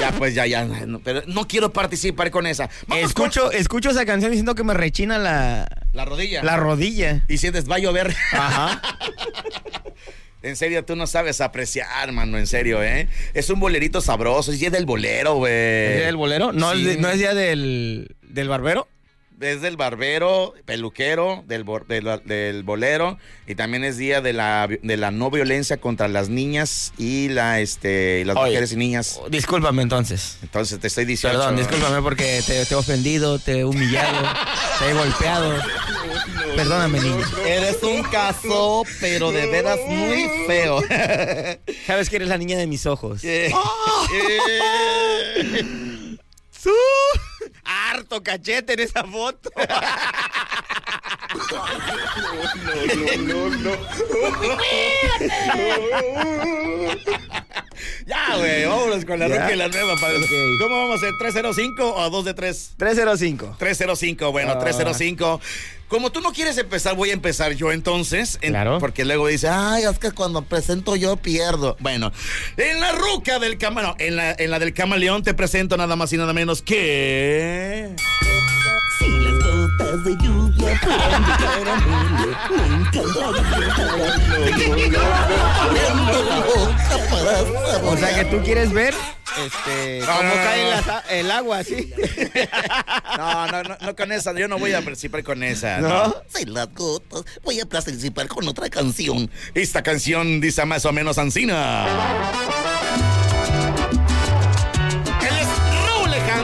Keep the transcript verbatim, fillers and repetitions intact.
Ya, pues ya, ya. No, pero no quiero participar con esa. Vamos Escucho, con... escucho esa canción y siento que me rechina la... La rodilla. La rodilla. Y sientes, va a llover. Ajá. En serio, tú no sabes apreciar, mano, en serio, ¿eh? Es un bolerito sabroso, es día del bolero, güey. ¿Es día del bolero? ¿No, Sí. es, de- ¿no es día del, del barbero? Es del barbero, peluquero, del, bo- del, del bolero, y también es día de la, de la no violencia contra las niñas y la este las Oye, mujeres y niñas. Discúlpame entonces. Entonces te estoy diciendo. Perdón, discúlpame porque te, te he ofendido, te he humillado, te he golpeado. Perdóname, niño. Eres un caso, pero de veras muy feo. Sabes que eres la niña de mis ojos. ¡Su! Harto cachete en esa foto. No, no, no, no. Ya, güey, vámonos con la Ya. ruca y la nueva. Padre. Ok. ¿Cómo vamos a hacer? ¿tres cero cinco o dos de tres? tres cero cinco. tres cero cinco, bueno, Ah. tres cero cinco. Como tú no quieres empezar, voy a empezar yo entonces. En- Claro. Porque luego dice, ay, es que cuando presento yo pierdo. Bueno, en la ruca del camaleón, en la, en la del camaleón te presento nada más y nada menos que... Si las gotas de lluvia fueran de caramelo, me encantaría. O sea que tú quieres ver este No, cómo no, no, cae no. la- el agua así. No, no, no, no con esa, yo no voy a participar con esa. ¿No? ¿No? Si las gotas, voy a participar con otra canción. Esta canción dice más o menos Ancina.